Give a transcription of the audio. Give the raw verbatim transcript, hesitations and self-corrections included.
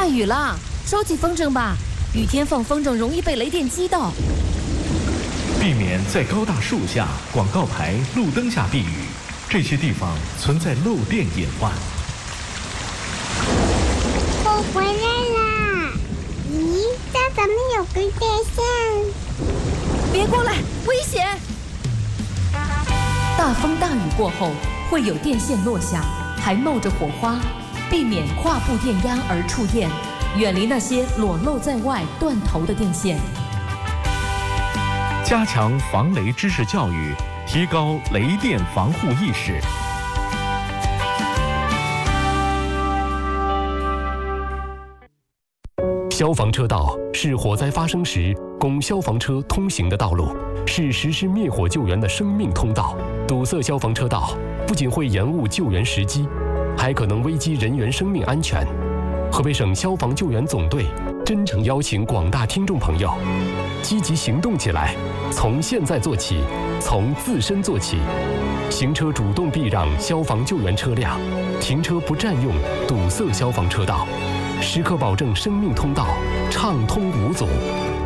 下雨了，收起风筝吧。雨天放风筝容易被雷电击到。 避免在高大树下、广告牌、路灯下避雨，这些地方存在漏电隐患。 我回来啦！咦，这怎么有根电线？ 别过来，危险！大风大雨过后，会有电线落下，还冒着火花，避免跨步电压而触电，远离那些裸露在外、断头的电线。 加强防雷知识教育，提高雷电防护意识。 消防车道是火灾发生时供消防车通行的道路，是实施灭火救援的生命通道。堵塞消防车道不仅会延误救援时机，还可能危及人员生命安全。河北省消防救援总队真诚邀请广大听众朋友积极行动起来，从现在做起，从自身做起。行车主动避让消防救援车辆，停车不占用堵塞消防车道，时刻保证生命通道畅通无阻。